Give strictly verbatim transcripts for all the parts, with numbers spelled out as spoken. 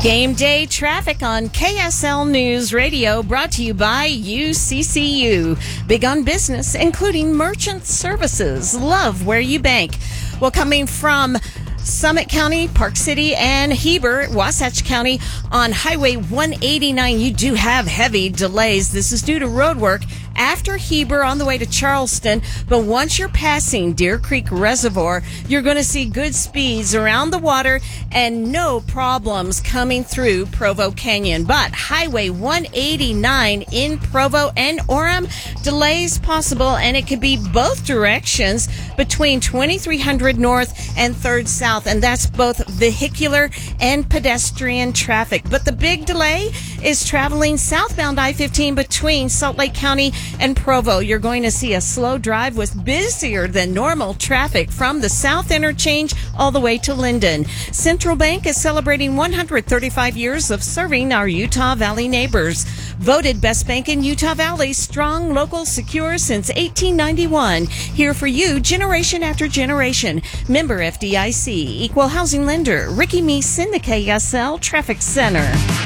Game day traffic on K S L News Radio, brought to you by U C C U. Big on business, including merchant services. Love where you bank. Well, coming from Summit County, Park City, and Heber, Wasatch County, on Highway one eighty-nine, you do have heavy delays. This is due to road work after Heber on the way to Charleston. But once you're passing Deer Creek Reservoir, you're going to see good speeds around the water and no problems coming through Provo Canyon. But Highway one eighty-nine in Provo and Orem, delays possible, and it could be both directions between twenty-three hundred North and third South. And that's both vehicular and pedestrian traffic. But the big delay is traveling southbound I fifteen between Salt Lake County and Provo. You're going to see a slow drive with busier than normal traffic from the South Interchange all the way to Linden. Central Bank is celebrating one hundred thirty-five years of serving our Utah Valley neighbors. Voted best bank in Utah Valley, strong, local, secure since eighteen ninety-one. Here for you, generation after generation. Member F D I C. Equal housing lender. Ricky Meese in the K S L Traffic Center.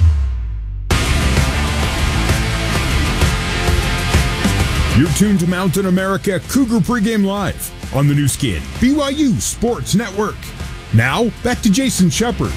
You're tuned to Mountain America Cougar Pregame Live on the new skin, B Y U Sports Network. Now, back to Jason Shepard.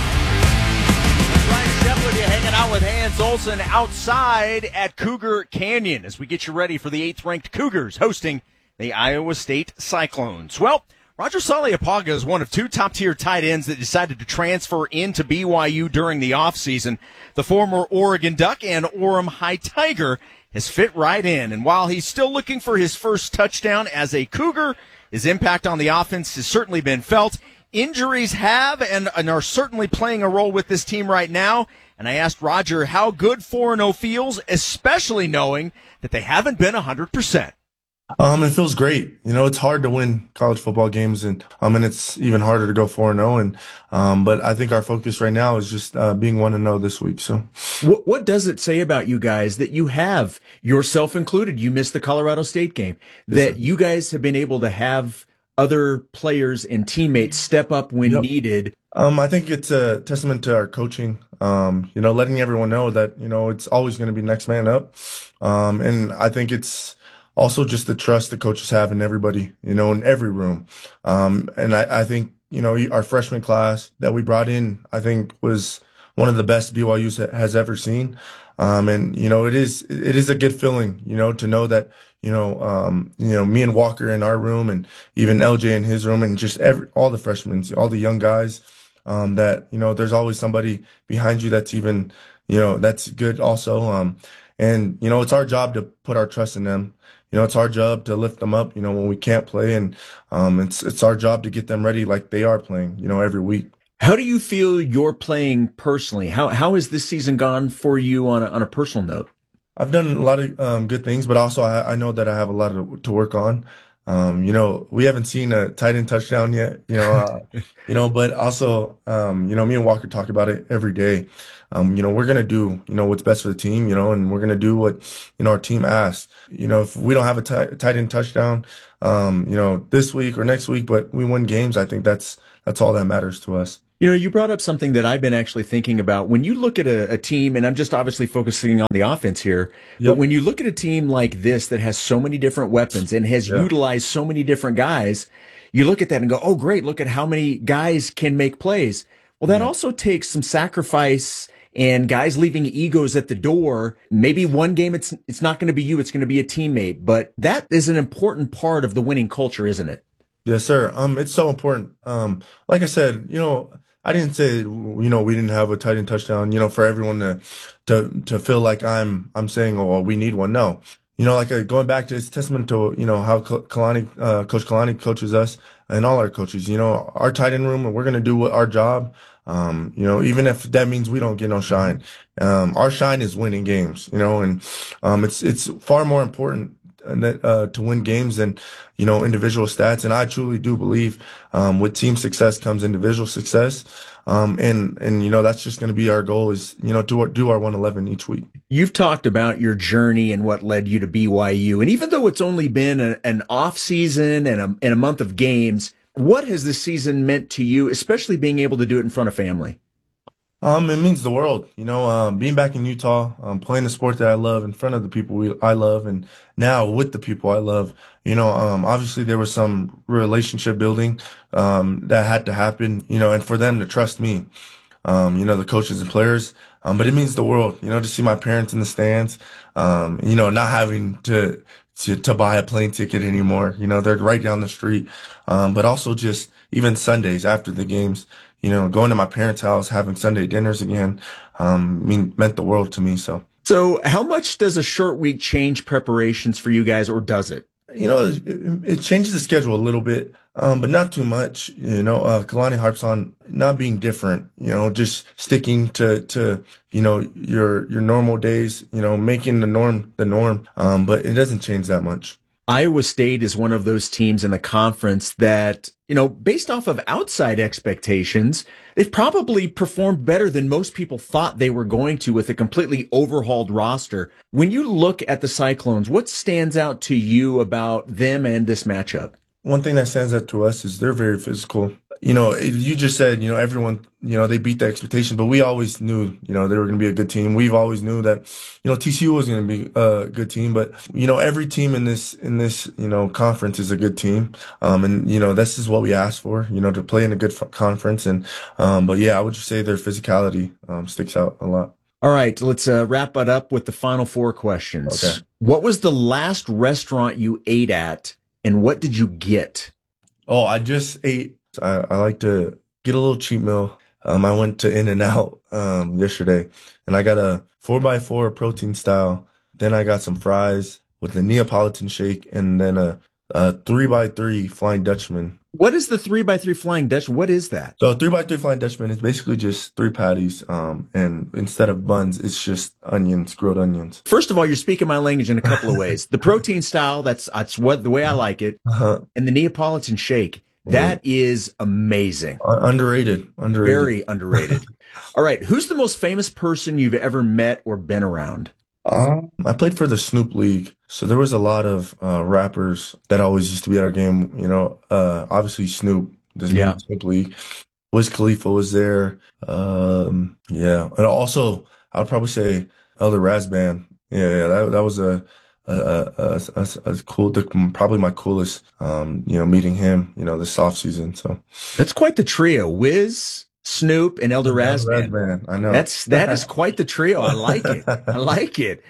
Ryan Shepard, you're hanging out with Hans Olsen outside at Cougar Canyon as we get you ready for the eighth-ranked Cougars hosting the Iowa State Cyclones. Well, Roger Saliapaga is one of two top-tier tight ends that decided to transfer into B Y U during the offseason. The former Oregon Duck and Orem High Tiger has fit right in, and while he's still looking for his first touchdown as a Cougar, his impact on the offense has certainly been felt. Injuries have and, and are certainly playing a role with this team right now, and I asked Roger how good four and oh feels, especially knowing that they haven't been one hundred percent. Um, it feels great. You know, it's hard to win college football games, and um, and it's even harder to go four and zero. And um, but I think our focus right now is just uh, being one and zero this week. So, what what does it say about you guys that you have, yourself included, you missed the Colorado State game, that you guys have been able to have other players and teammates step up when Yep. needed? um, I think it's a testament to our coaching. Um, you know, letting everyone know that you know it's always going to be next man up. Um, and I think it's also just the trust the coaches have in everybody, you know, in every room. Um, and I, I think, you know, our freshman class that we brought in, I think was one of the best B Y U has ever seen. Um, and, you know, it is, it is a good feeling, you know, to know that, you know, um, you know, me and Walker in our room and even L J in his room and just every, all the freshmen, all the young guys, um, that, you know, there's always somebody behind you that's even, you know, that's good also. Um, and, you know, it's our job to put our trust in them. You know, it's our job to lift them up, you know, when we can't play. And um, it's it's our job to get them ready like they are playing, you know, every week. How do you feel you're playing personally? How How has this season gone for you on a, on a personal note? I've done a lot of um, good things, but also I, I know that I have a lot of, to work on. Um, you know, we haven't seen a tight end touchdown yet, you know, uh, you know, but also, um, you know, me and Walker talk about it every day. Um, you know, we're going to do, you know, what's best for the team, you know, and we're going to do what, you know, our team asks. You know, if we don't have a tight, tight end touchdown, um, you know, this week or next week, but we win games, I think that's, that's all that matters to us. You know, you brought up something that I've been actually thinking about. When you look at a, a team, and I'm just obviously focusing on the offense here, Yep. but when you look at a team like this that has so many different weapons and has Yeah. utilized so many different guys, you look at that and go, oh, great, look at how many guys can make plays. Well, that Yeah. also takes some sacrifice and guys leaving egos at the door. Maybe one game it's it's not going to be you, it's going to be a teammate, but that is an important part of the winning culture, isn't it? Yes, sir. Um, it's so important. Um, like I said, you know, I didn't say, you know, we didn't have a tight end touchdown, you know, for everyone to, to, to feel like I'm, I'm saying, oh, well, we need one. No, you know, like uh, going back to, it's testament to, you know, how Kalani, uh, Coach Kalani coaches us and all our coaches, you know, our tight end room, and we're going to do what our job. Um, you know, even if that means we don't get no shine, um, our shine is winning games, you know, and, um, it's, it's far more important and that, uh, to win games than, you know, individual stats. And I truly do believe, um, with team success comes individual success. Um, and, and, you know, that's just going to be our goal is, you know, do, do our one eleven each week. You've talked about your journey and what led you to B Y U. And even though it's only been a, an off season and a, and a month of games, what has this season meant to you, especially being able to do it in front of family? Um, it means the world, you know, um, being back in Utah, um, playing the sport that I love in front of the people we, I love, and now with the people I love, you know, um, obviously there was some relationship building, um, that had to happen, you know, and for them to trust me, um, you know, the coaches and players, um, but it means the world, you know, to see my parents in the stands, um, you know, not having to, to, to buy a plane ticket anymore, you know, they're right down the street, um, but also just even Sundays after the games. You know, going to my parents' house, having Sunday dinners again, um, mean meant the world to me. So, So, how much does a short week change preparations for you guys, or does it? you know, it, it changes the schedule a little bit, um, but not too much. You know, uh, Kalani harps on not being different. You know, just sticking to to you know your your normal days. You know, making the norm the norm. Um, but it doesn't change that much. Iowa State is one of those teams in the conference that, you know, based off of outside expectations, they've probably performed better than most people thought they were going to with a completely overhauled roster. When you look at the Cyclones, what stands out to you about them and this matchup? One thing that stands out to us is they're very physical. You know, you just said, you know, everyone, you know, they beat the expectation, but we always knew, you know, they were going to be a good team. We've always knew that, you know, T C U was going to be a good team, but, you know, every team in this, in this, you know, conference is a good team. Um, and, you know, this is what we asked for, you know, to play in a good f- conference. And, um, but yeah, I would just say their physicality, um, sticks out a lot. All right, let's uh, wrap it up with the final four questions. Okay. What was the last restaurant you ate at, and what did you get? Oh, I just ate. I, I like to get a little cheat meal. Um, I went to In-N-Out um, yesterday, and I got a four by four protein style. Then I got some fries with a Neapolitan shake, and then a, a three by three Flying Dutchman. What is the three by three Flying Dutch? What is that? So three by three Flying Dutchman is basically just three patties, um, and instead of buns, it's just onions, grilled onions. First of all, you're speaking my language in a couple of ways. The protein style, that's that's what the way I like it, Uh-huh. and the Neapolitan shake. That is amazing. Uh, underrated, underrated. Very underrated. All right. Who's the most famous person you've ever met or been around? Um, I played for the Snoop League, so there was a lot of uh, rappers that always used to be at our game. You know, uh, obviously Snoop, the Yeah. Snoop League. Wiz Khalifa was there. Um, yeah, and also I would probably say Elder Razban. Yeah, yeah, that that was a a a, a, a, a cool, probably my coolest. Um, you know, meeting him. You know, this off season. So That's quite the trio. Wiz, Snoop, and Elder Elder Razban. Razban, I know. That's that is quite the trio. I like it. I like it.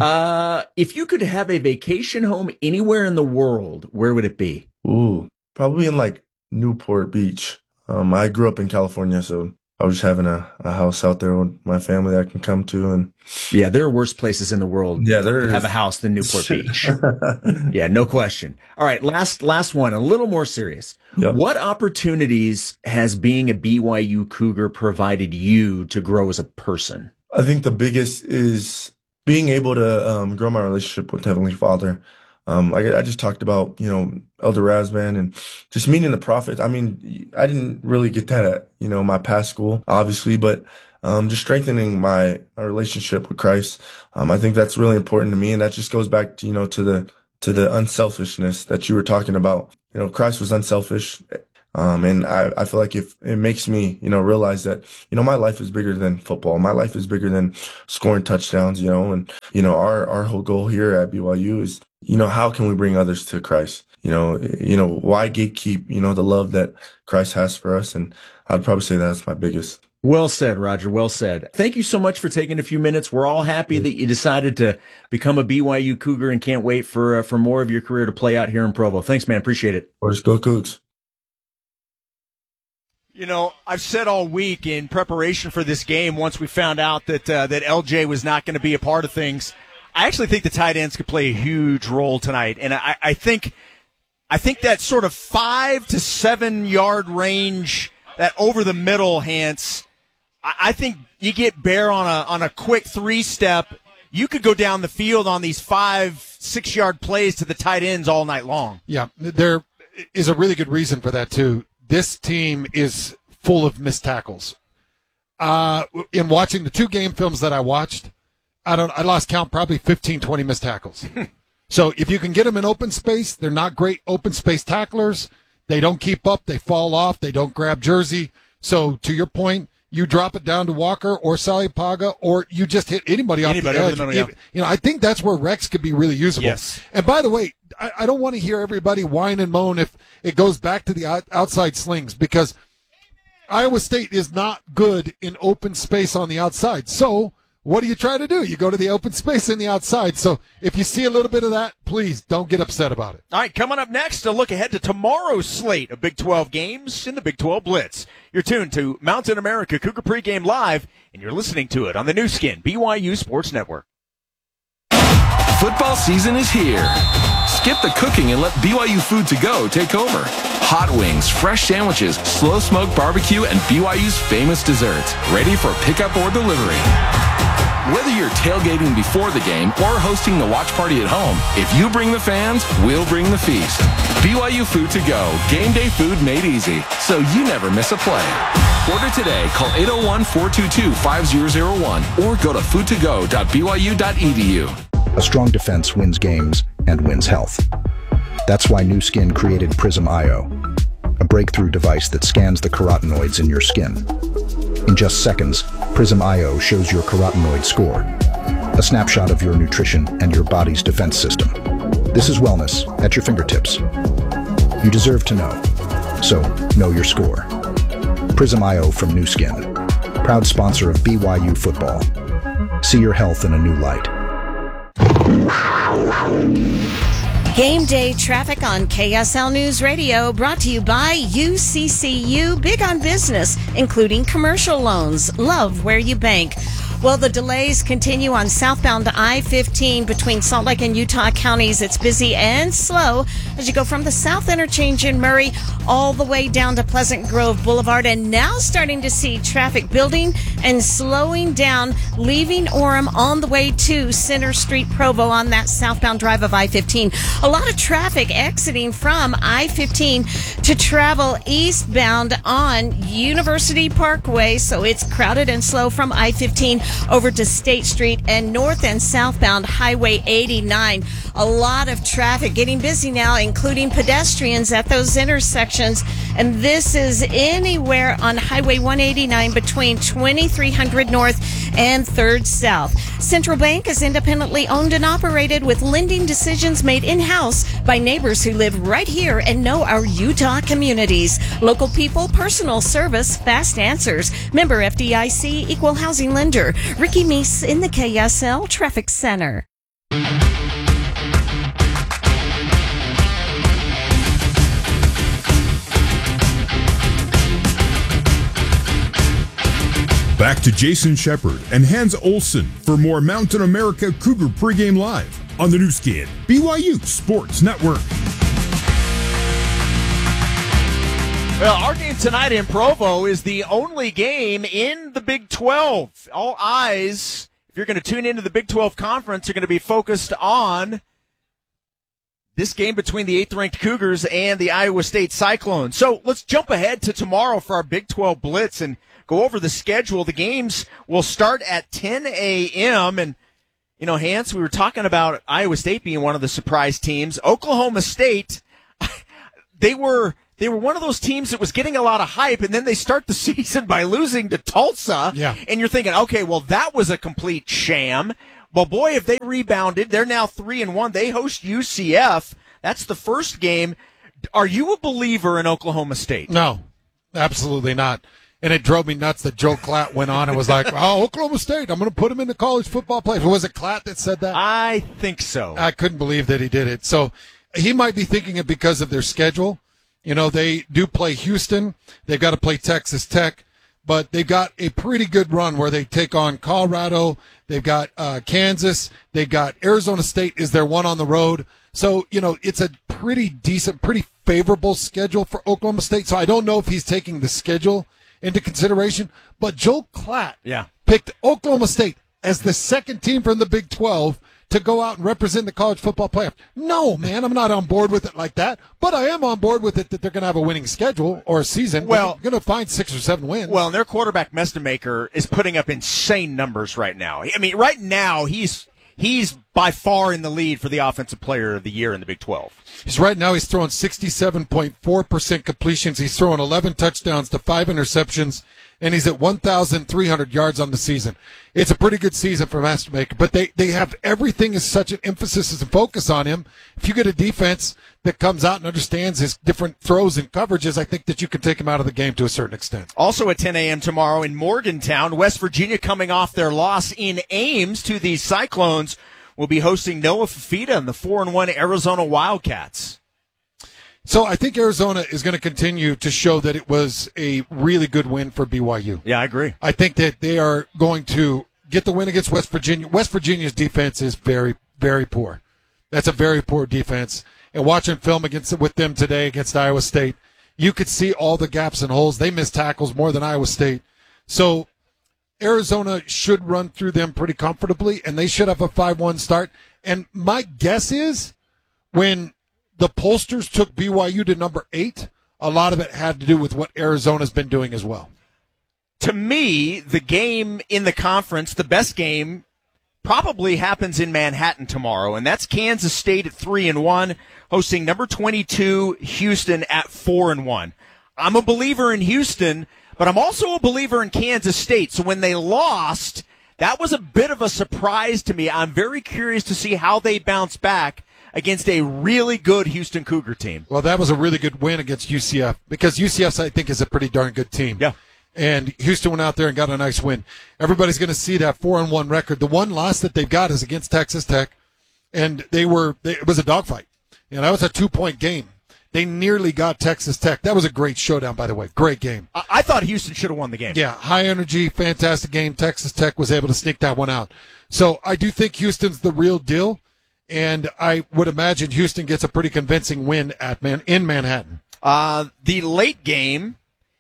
Uh, if you could have a vacation home anywhere in the world, where would it be? Ooh, probably in like Newport Beach. Um, I grew up in California, so I was just having a, a house out there with my family that I can come to. And Yeah, there are worse places in the world yeah, there to is. have a house than Newport Beach. Yeah, no question. All right, last last one, a little more serious. Yep. What opportunities has being a B Y U Cougar provided you to grow as a person? I think the biggest is being able to um, grow my relationship with Heavenly Father. Um, like I just talked about, you know, Elder Razban and just meeting the prophet. I mean, I didn't really get that at, you know, my past school, obviously, but um, just strengthening my, my relationship with Christ. Um, I think that's really important to me. And that just goes back to, you know, to the, to the unselfishness that you were talking about. You know, Christ was unselfish. Um, and I, I feel like if it makes me, you know, realize that, you know, my life is bigger than football. My life is bigger than scoring touchdowns, you know, and, you know, our, our whole goal here at B Y U is, you know, how can we bring others to Christ? You know, you know, why gatekeep, you know, the love that Christ has for us? And I'd probably say that's my biggest. Well said, Roger. Well said. Thank you so much for taking a few minutes. We're all happy that you decided to become a B Y U Cougar and can't wait for uh, for more of your career to play out here in Provo. Thanks, man. Appreciate it. Let's go Cougs. You know, I've said all week in preparation for this game, once we found out that uh, that L J was not going to be a part of things, I actually think the tight ends could play a huge role tonight. And I, I think I think that sort of five to seven yard range, that over the middle, Hans, I, I think you get Bear on a on a quick three step, you could go down the field on these five, six yard plays to the tight ends all night long. Yeah, there is a really good reason for that too. This team is full of missed tackles. Uh, in watching the two game films that I watched, I don't. I lost count, probably fifteen, twenty missed tackles. So if you can get them in open space, they're not great open space tacklers. They don't keep up. They fall off. They don't grab jersey. So to your point, you drop it down to Walker or Salipaga, or you just hit anybody off Anybody the over edge. the middle, yeah. You know, I think that's where Rex could be really usable. Yes. And by the way, I, I don't want to hear everybody whine and moan if it goes back to the out, outside slings, because Iowa State is not good in open space on the outside. So what do you try to do? You go to the open space in the outside. So if you see a little bit of that, please don't get upset about it. All right, coming up next, a look ahead to tomorrow's slate of Big twelve games in the Big twelve Blitz. You're tuned to Mountain America Cougar Pregame Live, and you're listening to it on the new skin, B Y U Sports Network. Football season is here. Skip the cooking and let B Y U Food to Go take over. Hot wings, fresh sandwiches, slow smoked barbecue, and B Y U's famous desserts, ready for pickup or delivery. Whether you're tailgating before the game or hosting the watch party at home, if you bring the fans, we'll bring the feast. B Y U Food to Go, game day food made easy, so you never miss a play. Order today, call eight oh one, four two two, five oh oh one or go to food to go dot b y u dot e d u. A strong defense wins games and wins health. That's why Nu Skin created Prism I O, a breakthrough device that scans the carotenoids in your skin. In just seconds, Prism I O shows your carotenoid score, a snapshot of your nutrition and your body's defense system. This is wellness at your fingertips. You deserve to know, so know your score. Prism I O from Nu Skin, proud sponsor of B Y U football. See your health in a new light. Game day traffic on K S L News Radio, brought to you by U C C U, big on business, including commercial loans. Love where you bank. Well, the delays continue on southbound I fifteen between Salt Lake and Utah counties. It's busy and slow as you go from the south interchange in Murray all the way down to Pleasant Grove Boulevard, and now starting to see traffic building and slowing down, leaving Orem on the way to Center Street Provo on that southbound drive of I fifteen. A lot of traffic exiting from I fifteen to travel eastbound on University Parkway, so it's crowded and slow from I fifteen over to State Street and north and southbound Highway eighty-nine. A lot of traffic getting busy now, including pedestrians at those intersections. And this is anywhere on Highway one eighty-nine between twenty-three hundred North and third South. Central Bank is independently owned and operated with lending decisions made in-house by neighbors who live right here and know our Utah communities. Local people, personal service, fast answers. Member F D I C, equal housing lender. Ricky Meese in the K S L Traffic Center. Back to Jason Shepard and Hans Olsen for more Mountain America Cougar Pregame Live on the new skin, B Y U Sports Network. Well, our game tonight in Provo is the only game in the Big twelve. All eyes, if you're going to tune into the Big twelve Conference, are going to be focused on this game between the eighth-ranked Cougars and the Iowa State Cyclones. So let's jump ahead to tomorrow for our Big twelve Blitz and go over the schedule. The games will start at ten a.m. And, you know, Hans, we were talking about Iowa State being one of the surprise teams. Oklahoma State, they were... They were one of those teams that was getting a lot of hype, and then they start the season by losing to Tulsa. Yeah. And you're thinking, okay, well, that was a complete sham. Well, boy, if they rebounded, they're now three and one. They host U C F. That's the first game. Are you a believer in Oklahoma State? No, absolutely not. And it drove me nuts that Joe Klatt went on and was like, oh, Oklahoma State, I'm going to put him in the college football play. Was it Klatt that said that? I think so. I couldn't believe that he did it. So he might be thinking it because of their schedule. You know, they do play Houston. They've got to play Texas Tech. But they've got a pretty good run where they take on Colorado. They've got uh, Kansas. They've got Arizona State is their one on the road. So, you know, it's a pretty decent, pretty favorable schedule for Oklahoma State. So I don't know if he's taking the schedule into consideration. But Joe Klatt yeah. picked Oklahoma State as the second team from the Big twelve to go out and represent the college football playoff. No, man, I'm not on board with it like that. But I am on board with it that they're going to have a winning schedule or a season. Well, they're going to find six or seven wins. Well, and their quarterback, Mesnemaker, is putting up insane numbers right now. I mean, right now, he's he's by far in the lead for the offensive player of the year in the Big twelve. He's right now, he's throwing sixty-seven point four percent completions. He's throwing eleven touchdowns to five interceptions. and he's at one thousand three hundred yards on the season. It's a pretty good season for Mastermaker, but they, they have everything is such an emphasis and focus on him. If you get a defense that comes out and understands his different throws and coverages, I think that you can take him out of the game to a certain extent. Also at ten a.m. tomorrow in Morgantown, West Virginia, coming off their loss in Ames to the Cyclones, will be hosting Noah Fifita and the four and one Arizona Wildcats. So I think Arizona is going to continue to show that it was a really good win for B Y U. Yeah, I agree. I think that they are going to get the win against West Virginia. West Virginia's defense is very, very poor. That's a very poor defense. And watching film against with them today against Iowa State, you could see all the gaps and holes. They missed tackles more than Iowa State. So Arizona should run through them pretty comfortably, and they should have a five one start. And my guess is when the pollsters took B Y U to number eight, a lot of it had to do with what Arizona's been doing as well. To me, the game in the conference, the best game, probably happens in Manhattan tomorrow, and that's Kansas State at three and one, hosting number twenty-two Houston at four and one. I'm a believer in Houston, but I'm also a believer in Kansas State. So when they lost, that was a bit of a surprise to me. I'm very curious to see how they bounce back against a really good Houston Cougar team. Well, that was a really good win against U C F because U C F, I think, is a pretty darn good team. Yeah. And Houston went out there and got a nice win. Everybody's going to see that four and one record. The one loss that they've got is against Texas Tech, and they were they, it was a dogfight. You know, that was a two-point game. They nearly got Texas Tech. That was a great showdown, by the way. Great game. I, I thought Houston should have won the game. Yeah, high energy, fantastic game. Texas Tech was able to sneak that one out. So I do think Houston's the real deal. And I would imagine Houston gets a pretty convincing win at Man in Manhattan. Uh, the late game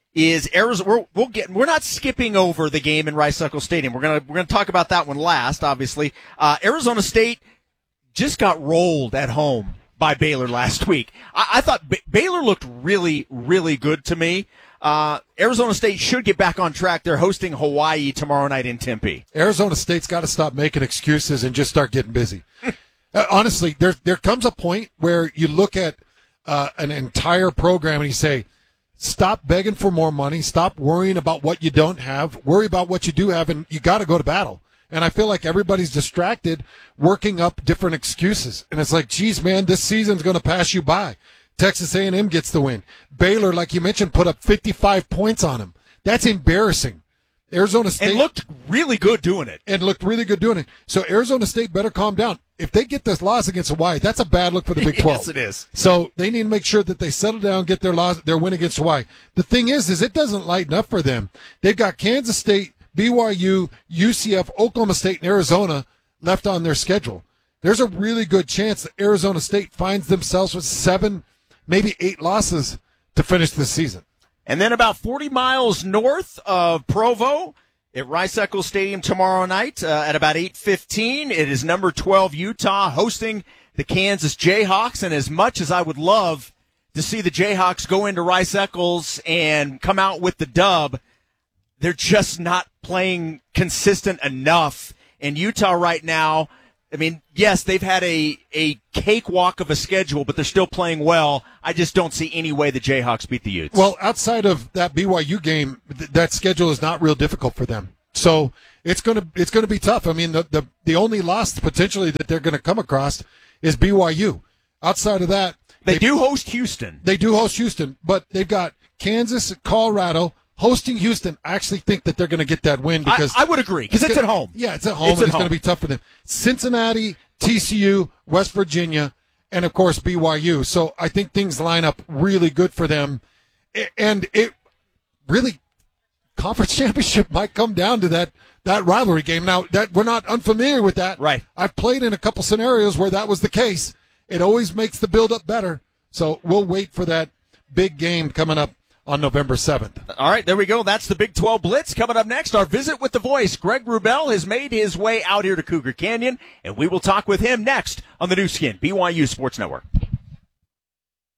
is Arizona. We're, we'll get. We're not skipping over the game in Rice-Eccles Stadium. We're gonna we're gonna talk about that one last. Obviously, uh, Arizona State just got rolled at home by Baylor last week. I, I thought B- Baylor looked really really good to me. Uh, Arizona State should get back on track. They're hosting Hawaii tomorrow night in Tempe. Arizona State's got to stop making excuses and just start getting busy. Uh, honestly, there there comes a point where you look at uh, an entire program and you say, stop begging for more money, stop worrying about what you don't have, worry about what you do have, and you got to go to battle. And I feel like everybody's distracted working up different excuses. And it's like, geez, man, this season's going to pass you by. Texas A and M gets the win. Baylor, like you mentioned, put up fifty-five points on them. That's embarrassing. Arizona State. And looked really good doing it. And looked really good doing it. So Arizona State better calm down. If they get this loss against Hawaii, that's a bad look for the Big twelve. Yes, it is. So they need to make sure that they settle down, get their loss, their win against Hawaii. The thing is, is it doesn't lighten up for them. They've got Kansas State, B Y U, U C F, Oklahoma State, and Arizona left on their schedule. There's a really good chance that Arizona State finds themselves with seven, maybe eight losses to finish this season. And then about forty miles north of Provo, at Rice-Eccles Stadium tomorrow night uh, at about eight fifteen. It is number twelve Utah hosting the Kansas Jayhawks. And as much as I would love to see the Jayhawks go into Rice-Eccles and come out with the dub, they're just not playing consistent enough. And Utah right now, I mean, yes, they've had a, a cakewalk of a schedule, but they're still playing well. I just don't see any way the Jayhawks beat the Utes. Well, outside of that B Y U game, th- that schedule is not real difficult for them. So it's going to it's going to be tough. I mean, the, the, the only loss potentially that they're going to come across is B Y U. Outside of that, they, they do host Houston. They do host Houston, but they've got Kansas, Colorado, hosting Houston. I actually think that they're going to get that win because I, I would agree because it's, it's at home. Yeah, it's at home. It's, and it's going to be tough for them. Cincinnati, T C U, West Virginia, and of course B Y U. So I think things line up really good for them, and it really conference championship might come down to that that rivalry game. Now that we're not unfamiliar with that, right? I've played in a couple scenarios where that was the case. It always makes the build up better. So we'll wait for that big game coming up on November seventh. All right, there we go. That's the Big twelve Blitz. Coming up next, our visit with the voice. Greg Wrubell has made his way out here to Cougar Canyon, and we will talk with him next on the new skin, B Y U Sports Network.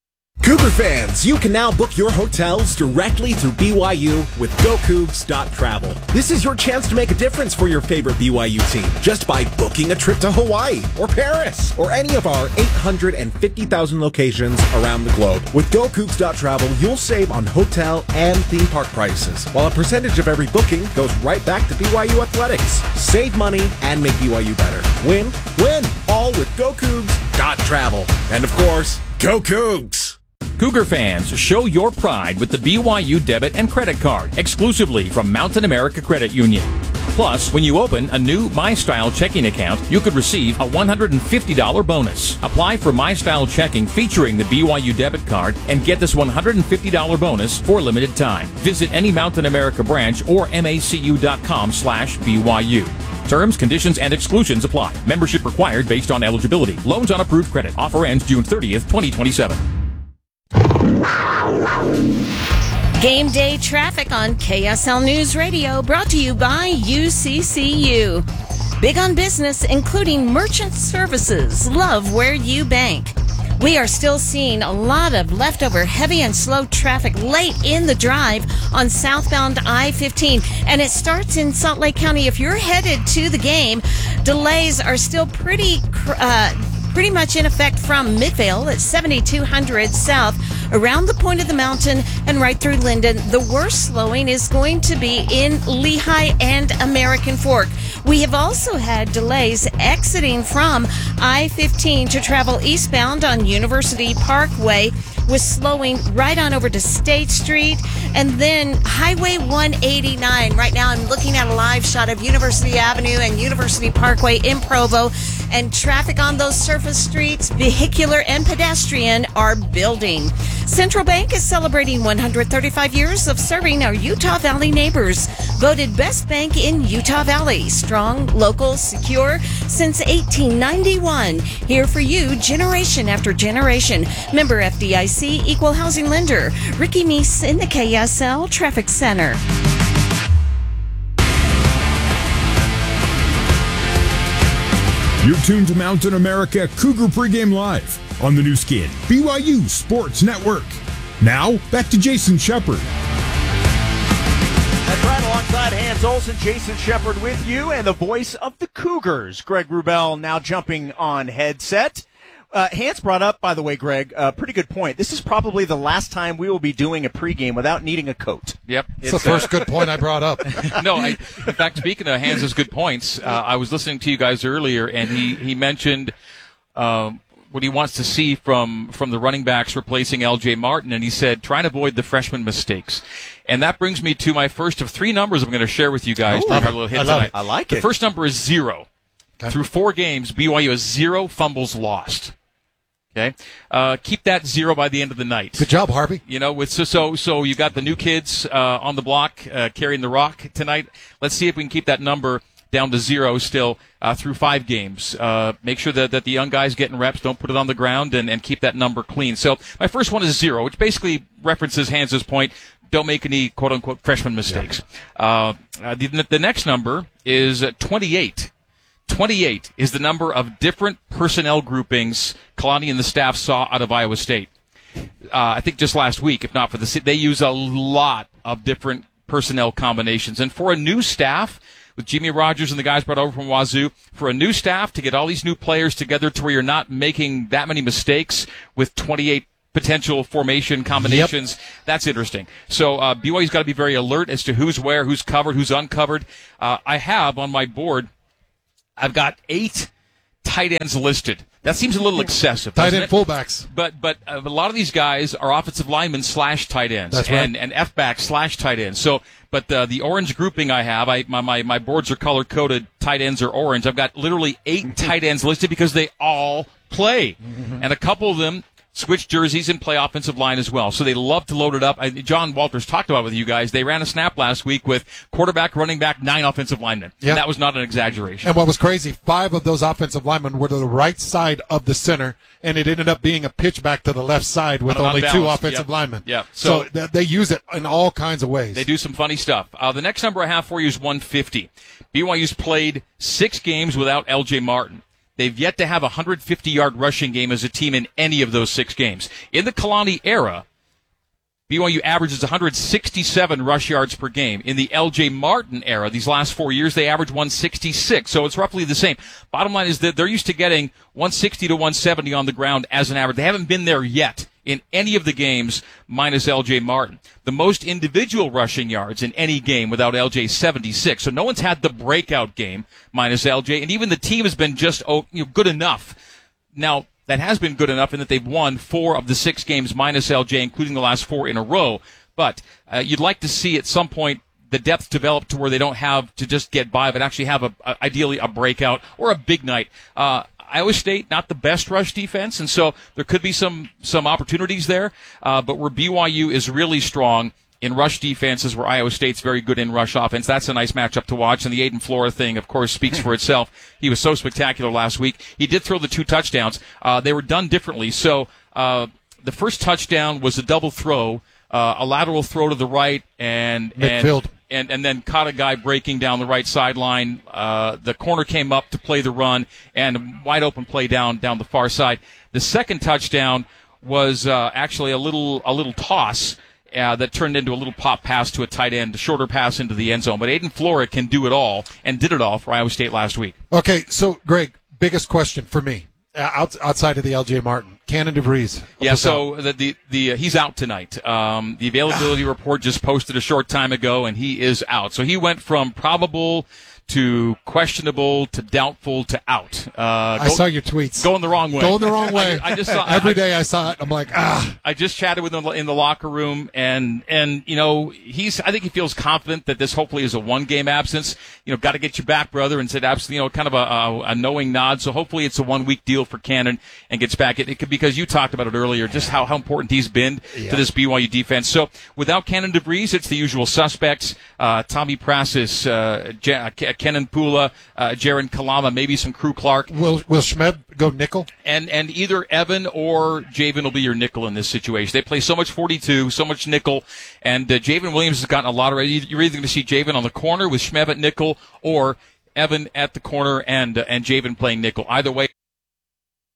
Cougar fans, you can now book your hotels directly through B Y U with go cougs dot travel. This is your chance to make a difference for your favorite B Y U team just by booking a trip to Hawaii or Paris or any of our eight hundred fifty thousand locations around the globe. With go cougs dot travel, you'll save on hotel and theme park prices, while a percentage of every booking goes right back to B Y U athletics. Save money and make B Y U better. Win, win, all with go cougs dot travel. And of course, go Cougs! Cougar fans, show your pride with the B Y U debit and credit card exclusively from Mountain America Credit Union. Plus, when you open a new MyStyle checking account, you could receive a one hundred fifty dollars bonus. Apply for MyStyle checking featuring the B Y U debit card and get this one hundred fifty dollars bonus for a limited time. Visit any Mountain America branch or macu.com slash BYU. Terms, conditions, and exclusions apply. Membership required based on eligibility. Loans on approved credit. Offer ends June thirtieth, twenty twenty-seven. Game day traffic on K S L News Radio, brought to you by U C C U. Big on business, including merchant services. Love where you bank. We are still seeing a lot of leftover heavy and slow traffic late in the drive on southbound I fifteen. And it starts in Salt Lake County. If you're headed to the game, delays are still pretty uh, pretty much in effect from Midvale at seventy-two hundred south, around the point of the mountain and right through Linden. The worst slowing is going to be in Lehigh and American Fork. We have also had delays exiting from I fifteen to travel eastbound on University Parkway, with slowing right on over to State Street, and then Highway one eighty-nine. Right now I'm looking at a live shot of University Avenue and University Parkway in Provo, and traffic on those surface streets, vehicular and pedestrian, are building. Central Bank is celebrating one hundred thirty-five years of serving our Utah Valley neighbors. Voted best bank in Utah Valley. Strong, local, secure since eighteen ninety-one. Here for you, generation after generation. Member F D I C, Equal Housing Lender. Ricky Meese in the K S L Traffic Center. You're tuned to Mountain America Cougar Pregame Live on the new skin, B Y U Sports Network. Now, back to Jason Shepard. That's right, alongside Hans Olsen, Jason Shepard with you, and the voice of the Cougars, Greg Wrubell, now jumping on headset. Uh, Hans brought up, by the way, Greg, a pretty good point. This is probably the last time we will be doing a pregame without needing a coat. Yep. It's, it's the first uh, good point I brought up. No, I, in fact, speaking of Hans's good points, uh, I was listening to you guys earlier, and he, he mentioned um, what he wants to see from, from the running backs replacing L J Martin, and he said, try and avoid the freshman mistakes. And that brings me to my first of three numbers I'm going to share with you guys. Ooh, our little hit I love tonight. it. I like the it. The first number is zero. Okay. Through four games, B Y U has zero fumbles lost. Okay, uh, keep that zero by the end of the night. Good job, Harvey. You know, with so so so you got the new kids uh, on the block uh, carrying the rock tonight. Let's see if we can keep that number down to zero still uh, through five games. Uh, make sure that, that the young guys getting reps, don't put it on the ground, and, and keep that number clean. So my first one is zero, which basically references Hans's point. Don't make any quote unquote freshman mistakes. Yeah. Uh, uh, the, the next number is twenty-eight. twenty-eight is the number of different personnel groupings Kalani and the staff saw out of Iowa State. Uh, I think just last week, if not for the they use a lot of different personnel combinations. And for a new staff, with Jimmy Rogers and the guys brought over from Wazoo, for a new staff to get all these new players together to where you're not making that many mistakes with twenty-eight potential formation combinations, yep. That's interesting. So uh, B Y U's got to be very alert as to who's where, who's covered, who's uncovered. Uh, I have on my board, I've got eight tight ends listed. That seems a little excessive. Tight end fullbacks. But but uh, a lot of these guys are offensive linemen slash tight ends. That's right. And, and F-backs slash tight ends. So, but uh, the orange grouping I have, I my, my, my boards are color-coded. Tight ends are orange. I've got literally eight tight ends listed because they all play. Mm-hmm. And a couple of them switch jerseys and play offensive line as well. So they love to load it up. I, John Walters talked about it with you guys. They ran a snap last week with quarterback, running back, nine offensive linemen. Yep. And that was not an exaggeration. And what was crazy, five of those offensive linemen were to the right side of the center, and it ended up being a pitch back to the left side with only two offensive yep. linemen. Yeah. So, so th- they use it in all kinds of ways. They do some funny stuff. Uh, the next number I have for you is one fifty. B Y U's played six games without L J Martin. They've yet to have a one hundred fifty-yard rushing game as a team in any of those six games. In the Kalani era, B Y U averages one hundred sixty-seven rush yards per game. In the L J Martin era, these last four years, they average one sixty-six, so it's roughly the same. Bottom line is that they're used to getting one sixty to one seventy on the ground as an average. They haven't been there yet in any of the games minus L J Martin. The most individual rushing yards in any game without L J, seventy-six. So no one's had the breakout game minus L J, and even the team has been just oh, you know, good enough. Now, that has been good enough in that they've won four of the six games minus L J, including the last four in a row. But uh, you'd like to see at some point the depth develop to where they don't have to just get by, but actually have, a, a ideally, a breakout or a big night. Uh, Iowa State, not the best rush defense, and so there could be some some opportunities there. Uh, but where B Y U is really strong in rush defenses, where Iowa State's very good in rush offense, that's a nice matchup to watch. And the Aiden Flora thing, of course, speaks for itself. He was so spectacular last week. He did throw the two touchdowns. Uh, they were done differently. So uh, the first touchdown was a double throw, uh, a lateral throw to the right, and midfield. and And, and then caught a guy breaking down the right sideline. Uh, the corner came up to play the run, and a wide open play down down the far side. The second touchdown was uh, actually a little a little toss uh, that turned into a little pop pass to a tight end, a shorter pass into the end zone. But Aiden Flora can do it all, and did it all for Iowa State last week. Okay, so Greg, biggest question for me uh, out, outside of the L J Martin, Cannon DeVries. Yeah, so the the, the uh, he's out tonight. Um, the availability report just posted a short time ago, and he is out. So he went from probable to questionable to doubtful to out. Uh, I go, saw your tweets. Going the wrong way. Going the wrong way. I, I just saw, Every I, day I saw it. I'm like, ah. I just chatted with him in the locker room, and, and you know, he's. I think he feels confident that this hopefully is a one-game absence. You know, got to get you back, brother, and said, absolutely, you know, kind of a, a, a knowing nod. So hopefully it's a one-week deal for Cannon and gets back. It, it could, because you talked about it earlier, just how, how important he's been yeah. to this B Y U defense. So without Cannon DeVries, it's the usual suspects: uh, Tommy Prasis, uh, J- Kenan Pula, uh, Jaron Kalama, maybe some Crew Clark. Will Will Schmeb go nickel? And and either Evan or Javen will be your nickel in this situation. They play so much forty-two, so much nickel, and uh, Javen Williams has gotten a lot of. You're either going to see Javen on the corner with Schmeb at nickel, or Evan at the corner and uh, and Javen playing nickel. Either way.